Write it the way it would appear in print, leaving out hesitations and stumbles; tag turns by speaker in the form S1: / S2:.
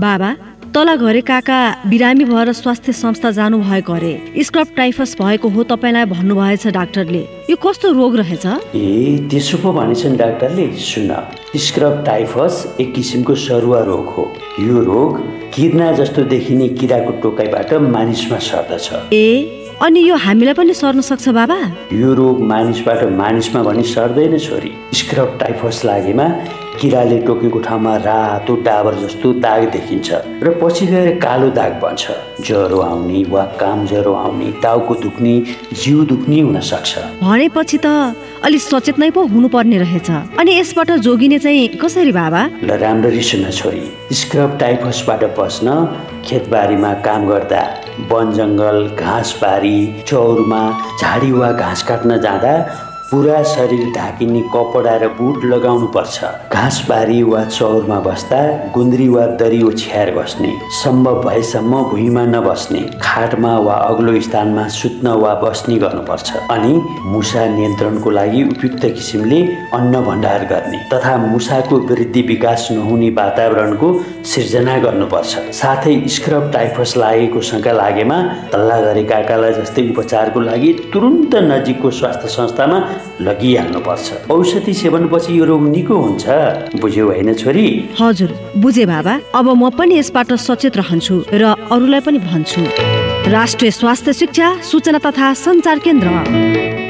S1: बाबा, तल घरे काका बिरामी भएर स्वास्थ्य संस्था जानु भएको अरे। स्क्रब टाइफस भएको हो तपाईलाई भन्नुभएछ डाक्टरले। यो कस्तो रोग रहेछ?
S2: त्यसो पो भनेछन् डाक्टरले। सुन, स्क्रब टाइफस एक किसिमको सरुवा रोग हो। यो रोग किर्ना जस्तो देखिने किराको टोकाइबाट मानिसमा सर्दछ।
S1: अनि यो हामीलाई पनि सर्न सक्छ बाबा?
S2: यो रोग मानिसबाट मानिसमा भनी सर्दैन छोरी। स्क्रब टाइफस लागेमा किराले टोकेको ठाउँमा रातो डाबर जस्तो दाग देखिन्छ र पछि गएर कालो दाग बन्छ। ज्वरो आउने वा काम ज्वरो आउने, टाउको दुख्ने, जिउ दुख्ने हुन सक्छ।
S1: भनेपछि त अलि सचेत नै पो हुनुपर्ने रहेछ। अनि यसबाट जोगिने चाहिँ कसरी बाबा?
S2: ल राम्ररी सुन छोरी, स्क्रब टाइफसबाट बच्न खेतबारीमा काम गर्दा, वन जङ्गल, घाँसबारी, चौरमा झाडी वा घाँस काट्न जाँदा पुरा शरीर ढाकिने कपडा र बुट लगाउनु पर्छ। घाँसबारी वा चौरमा बस्दा गुन्द्री वा दरी ओछ्याएर बस्ने, सम्भव भएसम्म भुइँमा नबस्ने, खाटमा वा अग्लो स्थानमा सुत्न वा बस्ने गर्नुपर्छ। अनि मुसा नियन्त्रणको लागि उपयुक्त किसिमले अन्न भण्डार गर्ने तथा मुसाको वृद्धि विकास नहुने वातावरणको सिर्जना गर्नुपर्छ। साथै स्क्रब टाइफस लागेको शंका लागेमा तल्ला घरे काकालाई जस्तै उपचारको लागि तुरुन्त नजिकको स्वास्थ्य संस्थामा लगिहाल्नुपर्छ। औषधि सेवनपछि यो रोग निको हुन्छ। बुझ्यौ होइन छोरी?
S1: हजुर, बुझे बाबा। अब म पनि यसबाट सचेत रहन्छु र अरूलाई पनि भन्छु। राष्ट्रिय स्वास्थ्य शिक्षा सूचना तथा सञ्चार केन्द्र।